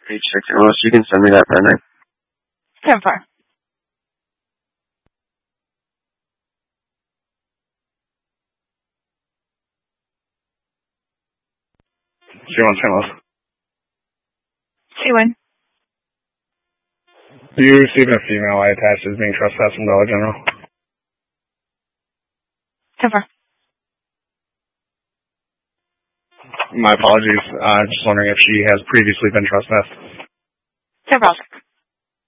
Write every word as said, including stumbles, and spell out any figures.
H six analyst, you can send me that pen name. ten four. C one channels. C one. Do you receive a female I attached as being trespassed from Dollar General? ten four. My apologies. Uh, just wondering if she has previously been trespassed. ten four.